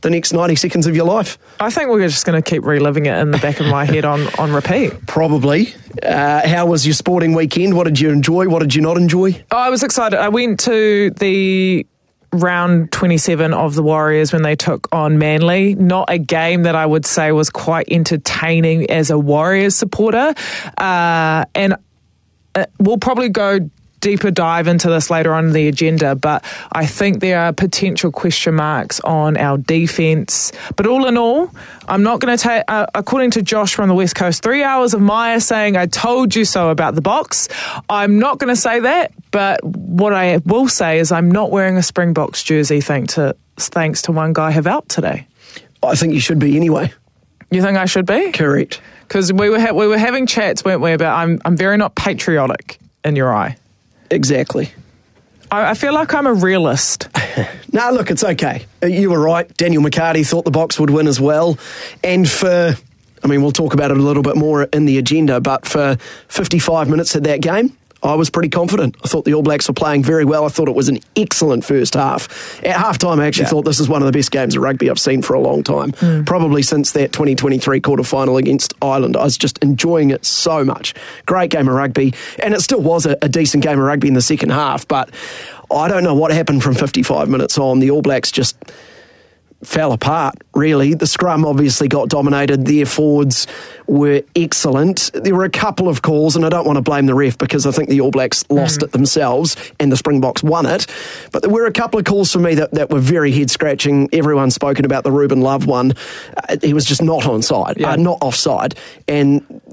the next 90 seconds of your life. I think we're just going to keep reliving it in the back of my head on repeat. Probably. How was your sporting weekend? What did you enjoy? What did you not enjoy? I was excited. I went to the round 27 of the Warriors when they took on Manly. Not a game that I would say was quite entertaining as a Warriors supporter. And we'll probably go deeper dive into this later on in the agenda, but I think there are potential question marks on our defence. But all in all, I'm not going to take, according to Josh from the West Coast, 3 hours of Maya saying, I told you so about the Boks. I'm not going to say that, but what I will say is I'm not wearing a Springboks jersey thanks to one guy Havelp today. I think you should be anyway. You think I should be? Correct. Because we were having chats, weren't we, about I'm very not patriotic in your eye. Exactly. I feel like I'm a realist. No, look, it's okay. You were right. Daniel McCarty thought the Boks would win as well. And we'll talk about it a little bit more in the agenda, but for 55 minutes of that game, I was pretty confident. I thought the All Blacks were playing very well. I thought it was an excellent first half. At halftime, I actually thought this is one of the best games of rugby I've seen for a long time. Probably since that 2023 quarterfinal against Ireland. I was just enjoying it so much. Great game of rugby. And it still was a decent game of rugby in the second half. But I don't know what happened from 55 minutes on. The All Blacks just fell apart, really. The scrum obviously got dominated. Their forwards were excellent. There were a couple of calls, and I don't want to blame the ref because I think the All Blacks lost it themselves and the Springboks won it. But there were a couple of calls for me that were very head-scratching. Everyone's spoken about the Ruben Love one. He was just not onside, not offside. And